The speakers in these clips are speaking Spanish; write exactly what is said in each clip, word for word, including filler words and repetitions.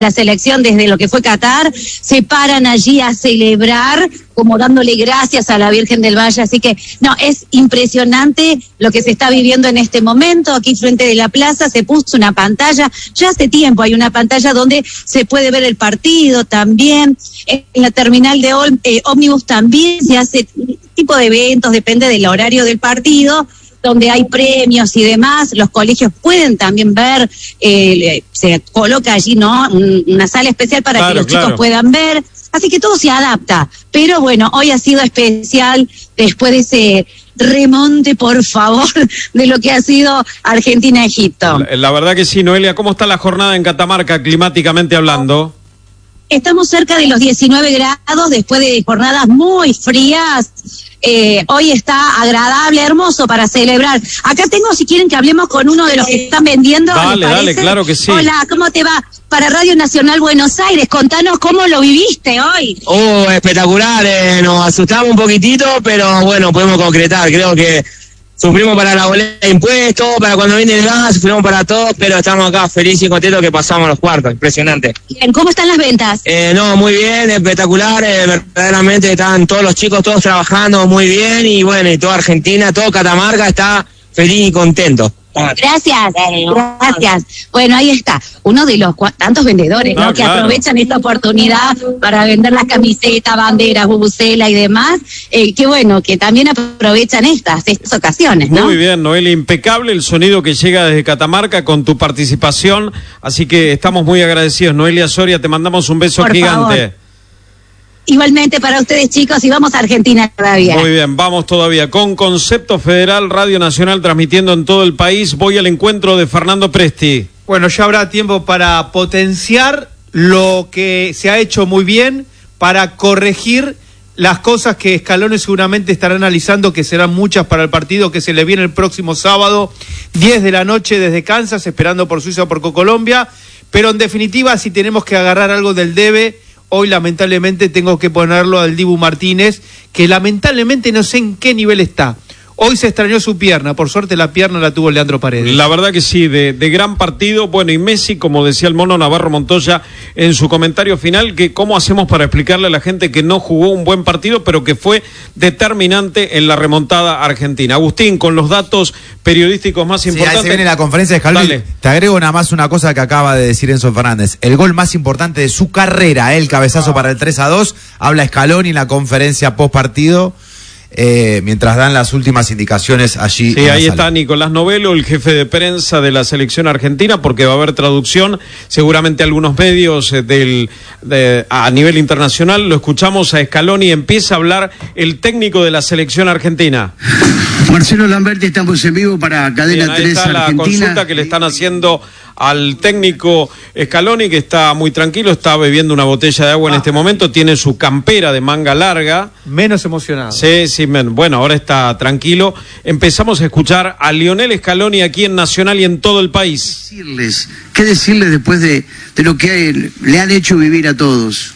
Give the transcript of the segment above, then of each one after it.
la selección desde lo que fue Qatar, se paran allí a celebrar, como dándole gracias a la Virgen del Valle, así que, no, es impresionante lo que se está viviendo en este momento. Aquí frente de la plaza se puso una pantalla, ya hace tiempo hay una pantalla donde se puede ver el partido también, en la terminal de eh, ómnibus también se hace tipo de eventos, depende del horario del partido, donde hay premios y demás. Los colegios pueden también ver, eh, se coloca allí, ¿no?, una sala especial para claro, que los claro. chicos puedan ver, así que todo se adapta, pero bueno, hoy ha sido especial después de ese remonte, por favor, de lo que ha sido Argentina-Egipto. La, la verdad que sí, Noelia. ¿Cómo está la jornada en Catamarca, climáticamente hablando? Estamos cerca de los diecinueve grados después de jornadas muy frías. Eh, hoy está agradable, hermoso para celebrar. Acá tengo, si quieren que hablemos con uno de los que están vendiendo. Dale, dale, claro que sí. Hola, ¿cómo te va? Para Radio Nacional Buenos Aires, contanos cómo lo viviste hoy. Oh, espectacular, eh, nos asustamos un poquitito, pero bueno, podemos concretar. Creo que sufrimos para la boleta de impuestos, para cuando viene el gas, sufrimos para todos, pero estamos acá felices y contentos que pasamos los cuartos, impresionante. Bien, ¿cómo están las ventas? Eh, no, muy bien, espectacular, eh, verdaderamente están todos los chicos, todos trabajando muy bien, y bueno, y toda Argentina, todo Catamarca está feliz y contento. Gracias, gracias. Bueno, ahí está, uno de los tantos vendedores, ¿no? Ah, que claro. aprovechan esta oportunidad para vender las camisetas, banderas, bubucela y demás. Eh, qué bueno, que también aprovechan estas, estas ocasiones, ¿no? Muy bien, Noelia, impecable el sonido que llega desde Catamarca con tu participación, así que estamos muy agradecidos. Noelia Soria, te mandamos un beso Por gigante. favor. Igualmente para ustedes, chicos, y vamos a Argentina todavía. Muy bien, vamos todavía. Con Concepto Federal, Radio Nacional transmitiendo en todo el país. Voy al encuentro de Fernando Presti. Bueno, ya habrá tiempo para potenciar lo que se ha hecho muy bien, para corregir las cosas que Scaloni seguramente estará analizando, que serán muchas para el partido que se le viene el próximo sábado, diez de la noche desde Kansas, esperando por Suiza o por Colombia. Pero en definitiva, si tenemos que agarrar algo del debe, hoy lamentablemente tengo que ponerlo al Dibu Martínez, que lamentablemente no sé en qué nivel está. Hoy se extrañó su pierna, por suerte la pierna la tuvo Leandro Paredes. La verdad que sí, de, de gran partido. Bueno, y Messi, como decía el mono Navarro Montoya en su comentario final, que cómo hacemos para explicarle a la gente que no jugó un buen partido, pero que fue determinante en la remontada argentina. Agustín, con los datos periodísticos más importantes. Sí, ahí se viene la conferencia de Scaloni. Te agrego nada más una cosa que acaba de decir Enzo Fernández. El gol más importante de su carrera, el cabezazo ah. para el tres a dos, habla Scaloni en la conferencia post partido. Eh, mientras dan las últimas indicaciones allí. Sí, ahí está Nicolás Novelo, el jefe de prensa de la selección argentina, porque va a haber traducción, seguramente algunos medios eh, del, de, a nivel internacional. Lo escuchamos a Scaloni, empieza a hablar el técnico de la selección argentina. Marcelo Lamberti, estamos en vivo para Cadena Bien, ahí tres está Argentina. La consulta que le están haciendo al técnico Scaloni, que está muy tranquilo, está bebiendo una botella de agua ah. en este momento, tiene su campera de manga larga. Menos emocionado. Sí, sí, men. Bueno, ahora está tranquilo. Empezamos a escuchar a Lionel Scaloni aquí en Nacional y en todo el país. ¿Qué decirles, ¿Qué decirles después de, de lo que hay, le han hecho vivir a todos?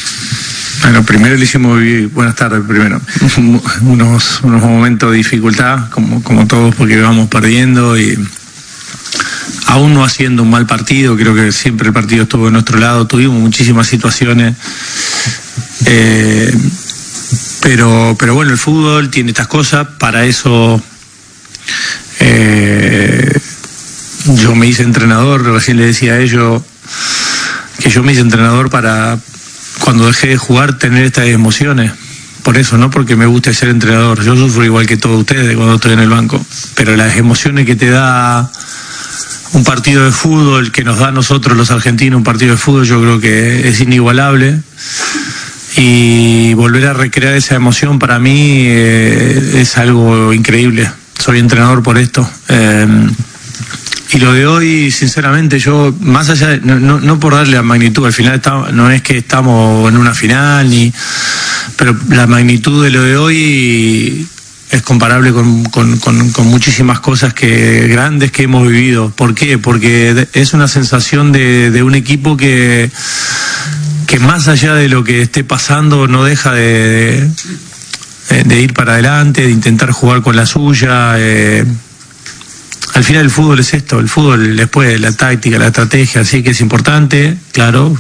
Bueno, primero le hicimos vivir, buenas tardes primero, unos, unos momentos de dificultad, como, como todos, porque íbamos perdiendo y aún no haciendo un mal partido. Creo que siempre el partido estuvo de nuestro lado, tuvimos muchísimas situaciones, eh, pero, pero bueno, el fútbol tiene estas cosas, para eso eh, yo me hice entrenador, recién le decía a ellos que yo me hice entrenador para, cuando dejé de jugar, tener estas emociones. Por eso, no porque me guste ser entrenador. Yo sufro igual que todos ustedes cuando estoy en el banco. Pero las emociones que te da un partido de fútbol, que nos da a nosotros los argentinos un partido de fútbol, yo creo que es inigualable. Y volver a recrear esa emoción para mí eh, es algo increíble. Soy entrenador por esto. Eh, Y lo de hoy, sinceramente, yo, más allá de, no, no, no por darle la magnitud, al final está, no es que estamos en una final, ni, pero la magnitud de lo de hoy es comparable con, con, con, con muchísimas cosas que grandes que hemos vivido. ¿Por qué? Porque es una sensación de, de un equipo que, que más allá de lo que esté pasando, no deja de, de, de ir para adelante, de intentar jugar con la suya. Eh, al final el fútbol es esto, el fútbol después la táctica, la estrategia, así que es importante, claro,